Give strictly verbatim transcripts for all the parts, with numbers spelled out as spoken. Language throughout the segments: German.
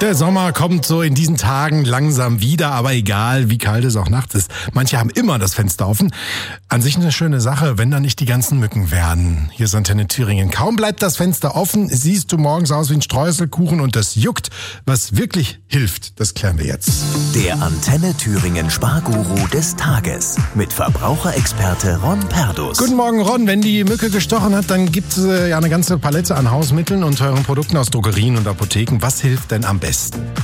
Der Sommer kommt so in diesen Tagen langsam wieder, aber egal, wie kalt es auch nachts ist. Manche haben immer das Fenster offen. An sich eine schöne Sache, wenn da nicht die ganzen Mücken werden. Hier ist Antenne Thüringen. Kaum bleibt das Fenster offen, siehst du morgens aus wie ein Streuselkuchen und das juckt. Was wirklich hilft, das klären wir jetzt. Der Antenne Thüringen Sparguru des Tages mit Verbraucherexperte Ron Perdus. Guten Morgen, Ron. Wenn die Mücke gestochen hat, dann gibt es äh, ja eine ganze Palette an Hausmitteln und teuren Produkten aus Drogerien und Apotheken. Was hilft denn am besten?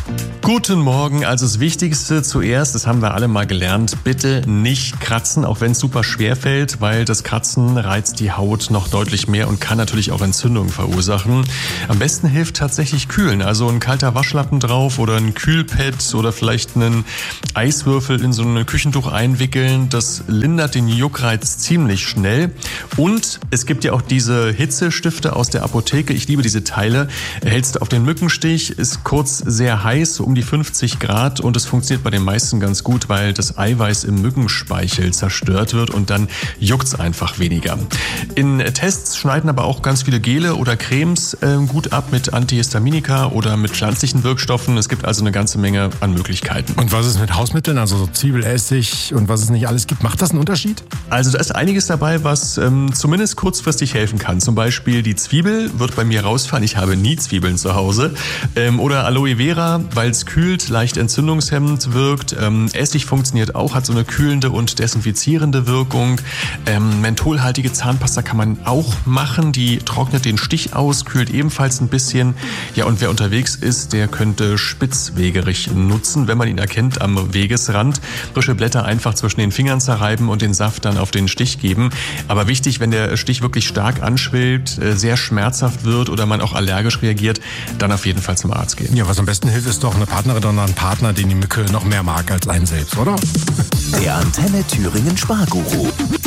Guten Morgen. Also das Wichtigste zuerst, das haben wir alle mal gelernt, bitte nicht kratzen, auch wenn es super schwer fällt, weil das Kratzen reizt die Haut noch deutlich mehr und kann natürlich auch Entzündungen verursachen. Am besten hilft tatsächlich kühlen, also ein kalter Waschlappen drauf oder ein Kühlpad oder vielleicht einen Eiswürfel in so ein Küchentuch einwickeln. Das lindert den Juckreiz ziemlich schnell. Und es gibt ja auch diese Hitzestifte aus der Apotheke. Ich liebe diese Teile. Hältst du auf den Mückenstich, ist kurz sehr heiß, so um die fünfzig Grad, und es funktioniert bei den meisten ganz gut, weil das Eiweiß im Mückenspeichel zerstört wird und dann juckt's einfach weniger. In Tests schneiden aber auch ganz viele Gele oder Cremes äh, gut ab mit Antihistaminika oder mit pflanzlichen Wirkstoffen. Es gibt also eine ganze Menge an Möglichkeiten. Und was ist mit Hausmitteln, also so Zwiebelessig und was es nicht alles gibt? Macht das einen Unterschied? Also da ist einiges dabei, was ähm, zumindest kurzfristig helfen kann. Zum Beispiel die Zwiebel wird bei mir rausfallen. Ich habe nie Zwiebeln zu Hause. Ähm, oder Aloe Vera, weil es kühlt, leicht entzündungshemmend wirkt. Ähm, Essig funktioniert auch, hat so eine kühlende und desinfizierende Wirkung. Ähm, mentholhaltige Zahnpasta kann man auch machen. Die trocknet den Stich aus, kühlt ebenfalls ein bisschen. Ja, und wer unterwegs ist, der könnte Spitzwegerich nutzen, wenn man ihn erkennt am Wegesrand. Frische Blätter einfach zwischen den Fingern zerreiben und den Saft dann auf den Stich geben. Aber wichtig, wenn der Stich wirklich stark anschwillt, sehr schmerzhaft wird oder man auch allergisch reagiert, dann auf jeden Fall zum Arzt gehen. Ja, was am besten hilft, ist doch eine Partnerin oder ein Partner, den die Mücke noch mehr mag als einen selbst, oder? Der Antenne Thüringen Sparguru.